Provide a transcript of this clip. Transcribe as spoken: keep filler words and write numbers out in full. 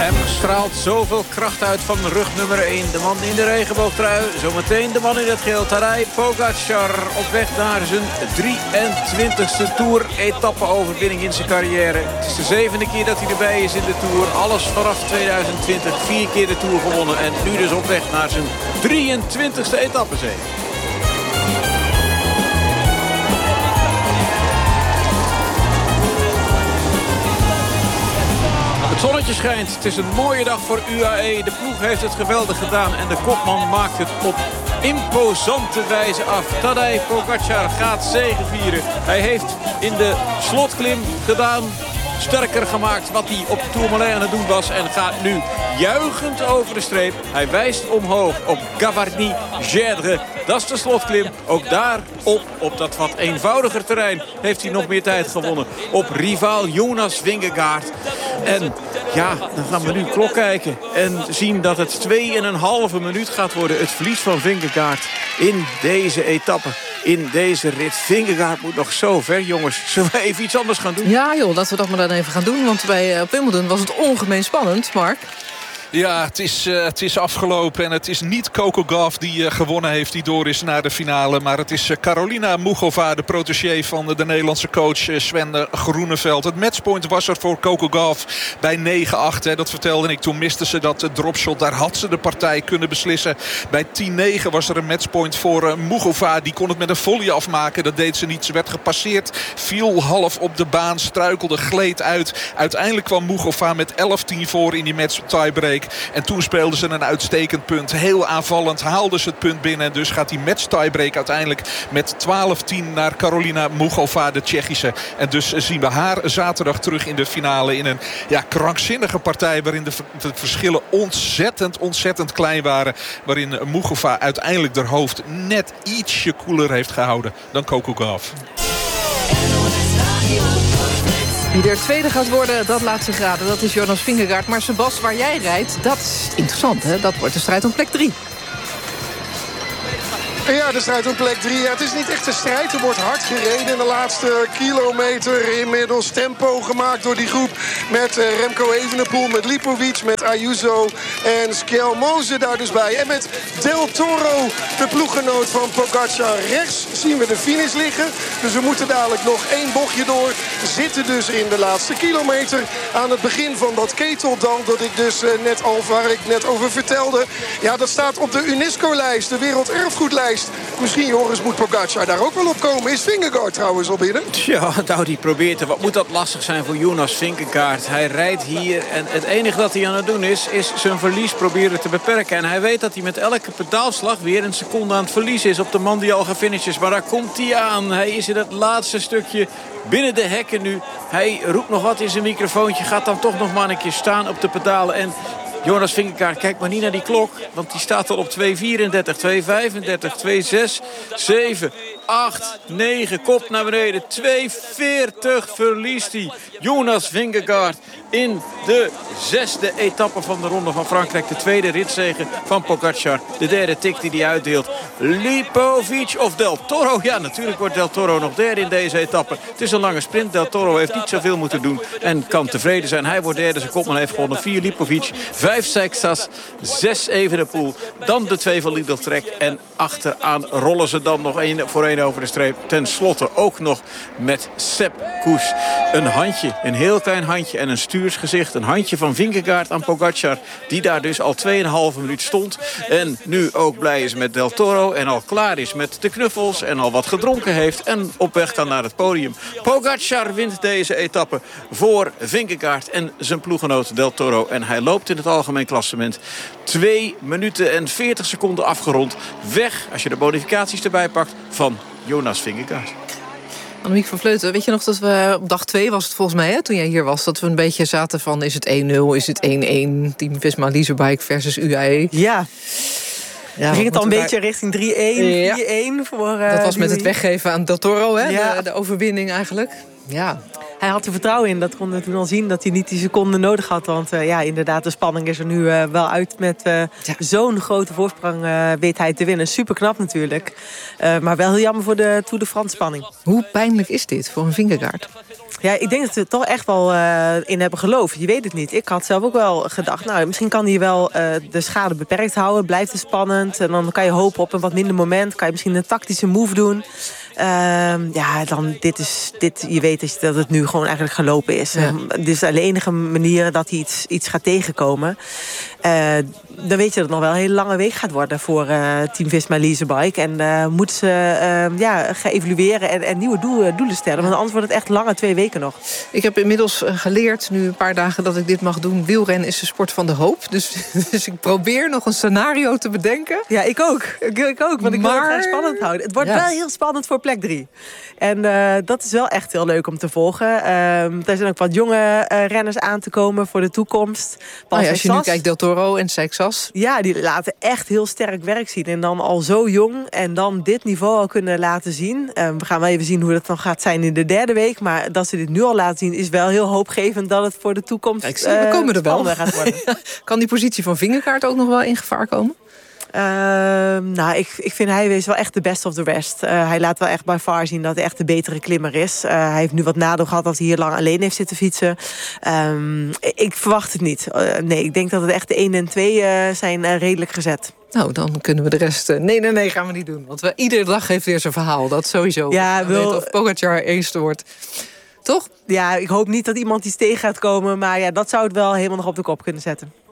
hem straalt zoveel kracht uit van rug nummer één. De man in de regenboogtrui. Zometeen de man in het geel. Tadej Pogačar op weg naar zijn drieëntwintigste Tour-etappe-overwinning in zijn carrière. Het is de zevende keer dat hij erbij is in de Tour. Alles vanaf tweeduizend twintig. Vier keer de Tour gewonnen. En nu dus op weg naar zijn drieëntwintigste etappezege. Het zonnetje schijnt. Het is een mooie dag voor U A E. De ploeg heeft het geweldig gedaan. En de kopman maakt het op imposante wijze af. Tadej Pogačar gaat zegevieren. Hij heeft in de slotklim gedaan, sterker gemaakt wat hij op Tourmalet aan het doen was. En gaat nu juichend over de streep. Hij wijst omhoog op Gavarnie-Gèdre. Dat is de slotklim. Ook daar op, op dat wat eenvoudiger terrein heeft hij nog meer tijd gewonnen. Op rivaal Jonas Vingegaard. En ja, dan gaan we nu klok kijken. En zien dat het twee en een halve minuut gaat worden. Het verlies van Vingegaard in deze etappe. In deze rit. Vingegaard moet nog zo ver, jongens. Zullen we even iets anders gaan doen? Ja joh, laten we dat maar dan even gaan doen. Want bij uh, Wimbledon was het ongemeen spannend, Mark. Ja, het is, uh, het is afgelopen en het is niet Coco Gauff die uh, gewonnen heeft, die door is naar de finale. Maar het is uh, Karolina Muchova, de protégé van uh, de Nederlandse coach uh, Sven uh, Groeneveld. Het matchpoint was er voor Coco Gauff bij negen acht. Dat vertelde ik. Toen miste ze dat uh, dropshot. Daar had ze de partij kunnen beslissen. Bij tien negen was er een matchpoint voor uh, Muchova. Die kon het met een volley afmaken. Dat deed ze niet. Ze werd gepasseerd. Viel half op de baan. Struikelde. Gleed uit. Uiteindelijk kwam Muchova met elf tien voor in die match tiebreak. En toen speelden ze een uitstekend punt. Heel aanvallend haalden ze het punt binnen. Dus gaat die match tiebreak uiteindelijk met twaalf tien naar Karolina Muchova, de Tsjechische. En dus zien we haar zaterdag terug in de finale. In een ja, krankzinnige partij waarin de, de verschillen ontzettend, ontzettend klein waren. Waarin Muchova uiteindelijk haar hoofd net ietsje koeler heeft gehouden dan Coco Gauff. Wie er tweede gaat worden, dat laat zich raden. Dat is Jonas Vingegaard. Maar Sebas, waar jij rijdt, dat is interessant, hè? Dat wordt de strijd om plek drie. Ja, de strijd om plek drie. Ja, het is niet echt een strijd. Er wordt hard gereden in de laatste kilometer. Inmiddels tempo gemaakt door die groep. Met uh, Remco Evenepoel, met Lipovic, met Ayuso en Skelmoze daar dus bij. En met Del Toro, de ploeggenoot van Pogačar. Rechts zien we de finish liggen. Dus we moeten dadelijk nog één bochtje door. We zitten dus in de laatste kilometer. Aan het begin van dat keteldal dat ik dus uh, net al, waar ik net over vertelde. Ja, dat staat op de UNESCO-lijst, de Werelderfgoedlijst. Misschien, Joris, moet Pogačar daar ook wel op komen. Is Vingegaard trouwens al binnen? Ja, nou, die probeert er. Wat moet dat lastig zijn voor Jonas Vingegaard? Hij rijdt hier en het enige dat hij aan het doen is, is zijn verlies proberen te beperken. En hij weet dat hij met elke pedaalslag weer een seconde aan het verliezen is op de man die al gefinished is. Maar daar komt hij aan. Hij is in het laatste stukje binnen de hekken nu. Hij roept nog wat in zijn microfoontje. Gaat dan toch nog maar een keer staan op de pedalen. En Jonas Vingegaard, kijk maar niet naar die klok. Want die staat al op twee vierendertig, twee vijfendertig, twee zes, zeven, acht, negen. Kop naar beneden. twee veertig verliest hij. Jonas Vingegaard in de zesde etappe van de Ronde van Frankrijk. De tweede ritzege van Pogačar. De derde tik die hij uitdeelt. Lipovic of Del Toro. Ja, natuurlijk wordt Del Toro nog derde in deze etappe. Het is een lange sprint. Del Toro heeft niet zoveel moeten doen. En kan tevreden zijn. Hij wordt derde. Zijn kopman heeft gewonnen. vier Lipovic. vijf Seixas. zes Evenepoel. Dan de twee van Lidl Trek. En achteraan rollen ze dan nog één voor één over de streep. Ten slotte ook nog met Sepp Kuss. Een handje. Een heel klein handje en een stuursgezicht. Een handje van Vingegaard aan Pogačar. Die daar dus al twee en een halve minuut stond. En nu ook blij is met Del Toro. En al klaar is met de knuffels. En al wat gedronken heeft. En op weg kan naar het podium. Pogačar wint deze etappe voor Vingegaard en zijn ploeggenoot Del Toro. En hij loopt in het algemeen klassement twee minuten en veertig seconden afgerond. Weg, als je de bonificaties erbij pakt, van Jonas Vingegaard. Annemiek van Vleuten, weet je nog dat we op dag twee was het volgens mij, hè, toen jij hier was, dat we een beetje zaten van, is het één nul, is het één één, Team Visma Leasebike versus U A E? Ja. Ja, ging het al een beetje daar richting drie één, ja. vier één voor uh, dat was met het weggeven aan Del Toro, hè? Ja. De, de overwinning eigenlijk. Ja. Hij had er vertrouwen in, dat konden we toen al zien, dat hij niet die seconde nodig had. Want uh, ja, inderdaad, de spanning is er nu uh, wel uit met uh, ja. zo'n grote voorsprong uh, weet hij te winnen. Super knap natuurlijk. Uh, maar wel heel jammer voor de Tour de France spanning. Hoe pijnlijk is dit voor een Vingegaard? Ja, ik denk dat we er toch echt wel uh, in hebben geloofd. Je weet het niet. Ik had zelf ook wel gedacht, nou, misschien kan hij wel uh, de schade beperkt houden. Blijft het spannend. En dan kan je hopen op een wat minder moment. Kan je misschien een tactische move doen. Uh, ja, dan dit is dit. Je weet dat het nu gewoon eigenlijk gelopen is. Ja. Um, dit is de enige manier dat hij iets, iets gaat tegenkomen. Uh, dan weet je dat het nog wel een hele lange week gaat worden voor uh, Team Visma Lease Bike. En uh, moeten ze uh, ja, gaan evalueren en, en nieuwe doelen, doelen stellen. Want anders wordt het echt lange twee weken nog. Ik heb inmiddels geleerd, nu een paar dagen dat ik dit mag doen. Wielrennen is de sport van de hoop. Dus, dus ik probeer nog een scenario te bedenken. Ja, ik ook. Ik, ik ook, want ik maar... wil het graag spannend houden. Het wordt ja. wel heel spannend voor plek drie. En uh, dat is wel echt heel leuk om te volgen. Uh, er zijn ook wat jonge uh, renners aan te komen voor de toekomst. Oh ja, als je nu kijkt, Del Toro en Seixas. Ja, die laten echt heel sterk werk zien. En dan al zo jong en dan dit niveau al kunnen laten zien. Uh, we gaan wel even zien hoe dat dan gaat zijn in de derde week. Maar dat ze dit nu al laten zien is wel heel hoopgevend dat het voor de toekomst ja, ik zie, we komen er wel. gaat worden. Kan die positie van Vingegaard ook nog wel in gevaar komen? Uh, nou, ik, ik vind hij is wel echt de best of the rest. Uh, hij laat wel echt by far zien dat hij echt de betere klimmer is. Uh, hij heeft nu wat nadeel gehad dat hij hier lang alleen heeft zitten fietsen. Um, ik verwacht het niet. Uh, nee, ik denk dat het echt de één en twee uh, zijn uh, redelijk gezet. Nou, dan kunnen we de rest... Uh, nee, nee, nee, gaan we niet doen. Want we, iedere dag heeft weer zijn verhaal. Dat sowieso. Ja, wil... weet of Pogacar eerste wordt. Toch? Ja, ik hoop niet dat iemand iets tegen gaat komen. Maar ja, dat zou het wel helemaal nog op de kop kunnen zetten.